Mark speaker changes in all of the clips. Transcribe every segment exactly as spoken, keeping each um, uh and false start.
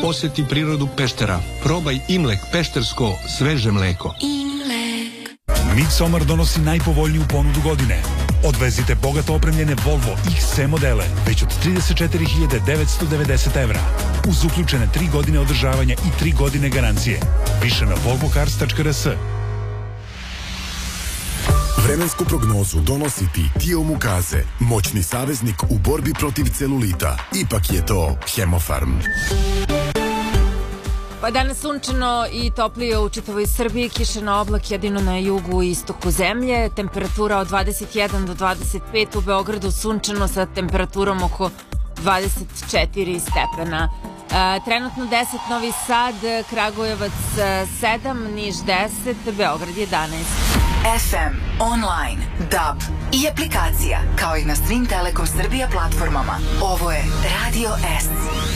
Speaker 1: osjeti prirodu Peštera. Probaj Imlek peštersko sveže mleko.
Speaker 2: Midsommar donosi najpovoljniju ponudu godine. Odvezite bogato opremljene Volvo iks ce modele već od trideset četiri hiljade devetsto devedeset evra. Uz uključene tri godine održavanja i tri godine garancije. Više na volvo cars tačka er es.
Speaker 3: Vremensku prognozu donosi ti Tio Mukaze, moćni saveznik u borbi protiv celulita. Ipak je to Hemofarm.
Speaker 4: Pa danas sunčano i toplije u čitavoj Srbiji, kišan oblak jedino na jugu i istoku zemlje, temperatura od dvadeset jedan do dvadeset pet, u Beogradu sunčano sa temperaturom oko dvadeset četiri stepena. E, trenutno deset Novi Sad, Kragujevac sedam, Niš deset, Beograd jedanaest.
Speaker 5: ef em, online, D A B i aplikacija, kao i na Stream Telekom Srbija platformama. Ovo je Radio S.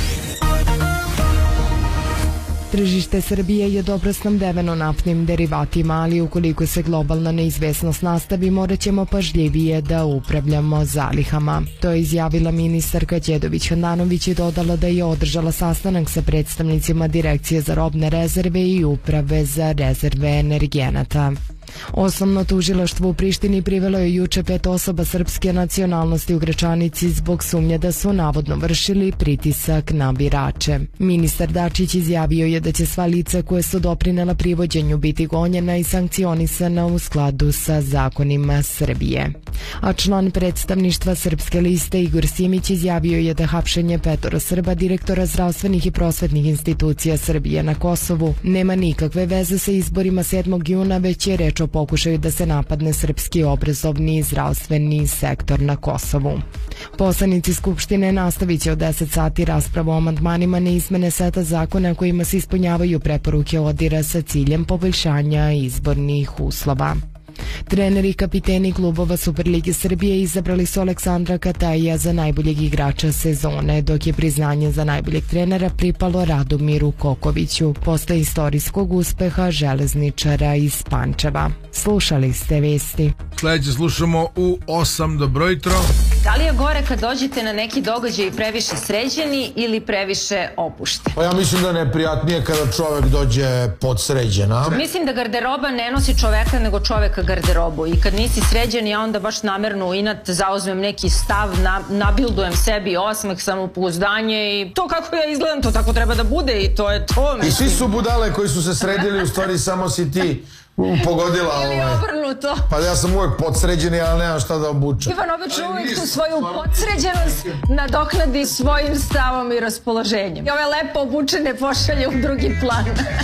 Speaker 6: Tržište Srbije je dobro snabdeveno naftnim derivatima, ali ukoliko se globalna neizvesnost nastavi, morat ćemo pažljivije da upravljamo zalihama. To je izjavila ministarka Đedović Handanović i dodala da je održala sastanak sa predstavnicima Direkcije za robne rezerve i Uprave za rezerve energenata. Osnovno tužilaštvo u Prištini privelo je juče pet osoba srpske nacionalnosti u Gračanici zbog sumnje da su navodno vršili pritisak na birače. Ministar Dačić izjavio je da će sva lica koje su doprinela privođenju biti gonjena i sankcionisana u skladu sa zakonima Srbije. A član predstavništva Srpske liste Igor Simić izjavio je da hapšenje petoro Srba, direktora zdravstvenih i prosvetnih institucija Srbije na Kosovu, nema nikakve veze sa izborima sedmog juna, već je reč o pokušaju da se napadne srpski obrazovni i zdravstveni sektor na Kosovu. Poslanici Skupštine nastavit će od deset sati raspravu o amandmanima na izmene seta zakona kojima se ispunjavaju preporuke ODIR-a sa ciljem poboljšanja izbornih uslova. Treneri i kapiteni klubova Superlige Srbije izabrali su Aleksandra Kataija za najboljeg igrača sezone, dok je priznanje za najboljeg trenera pripalo Radomiru Kokoviću posle istorijskog uspeha železničara iz Pančeva. Slušali ste vesti.
Speaker 7: Sledeće slušamo u osam. Dobro jutro.
Speaker 8: Da li je gore kad dođete na neki događaj previše sređeni ili previše opušteni?
Speaker 9: Pa ja mislim da je neprijatnije kada čovek dođe podsređena.
Speaker 8: Mislim da garderoba ne nosi čoveka nego čoveka garderobu, i kad nisi sređen ja onda baš namerno u inat zauzmem neki stav, na, nabildujem sebi osmeh, samopouzdanje i to kako ja izgledam, to tako treba da bude i to je to. Mislim.
Speaker 9: I svi su budale koji su se sredili, u stvari samo si ti pogodila.
Speaker 8: Ili
Speaker 9: ovaj.
Speaker 8: obrnuto.
Speaker 9: Pa ja sam uvek podsređen, ali nemam šta da obučem.
Speaker 8: Ivan obično uvijek tu svoju podsređenost nadoknadi svojim stavom i raspoloženjem. I ove lepo obučene pošalje u drugi plan.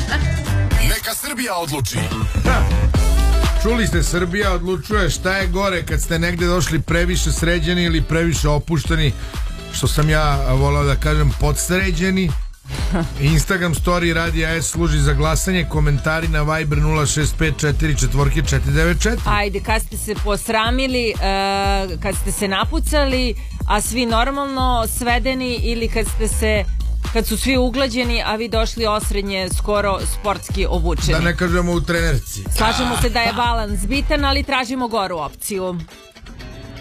Speaker 3: Neka Srbija odluči.
Speaker 7: Čuli ste, Srbija odlučuje šta je gore kad ste negde došli previše sređeni ili previše opušteni, što sam ja volao da kažem podsređeni. Instagram story Radija S služi za glasanje, komentari na Viber nula šest pet četiri četiri četiri devet četiri.
Speaker 4: Ajde, kad ste se posramili, uh, kad ste se napucali, a svi normalno svedeni, ili kad ste se kad su svi uglađeni, a vi došli osrednje, skoro sportski obučeni.
Speaker 7: Da ne kažemo u trenerci.
Speaker 4: Slažemo se da je balans bitan, ali tražimo goru opciju.